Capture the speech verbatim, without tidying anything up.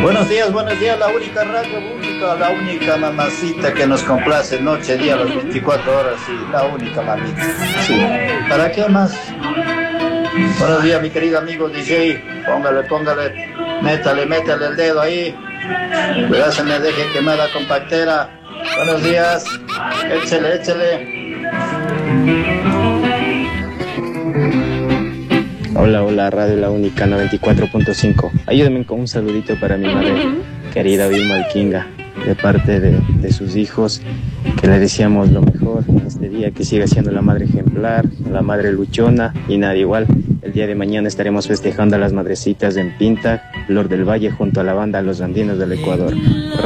Buenos días, buenos días, la única radio única, la única mamacita que nos complace noche, día, las veinticuatro horas, sí, la única mamita. Sí. ¿Para qué más? Buenos días, mi querido amigo D J, póngale, póngale, métale, métale el dedo ahí, cuidado se me deje quemar la compactera. Buenos días, échele, échele. Hola, hola, Radio La Única noventa y cuatro punto cinco. Ayúdenme con un saludito para mi madre querida Vilma Alquinga, de parte de, de sus hijos, que le deseamos lo mejor en este día, que siga siendo la madre ejemplar, la madre luchona y nada igual. El día de mañana estaremos festejando a las madrecitas en Pinta, Flor del Valle, junto a la banda Los Andinos del Ecuador.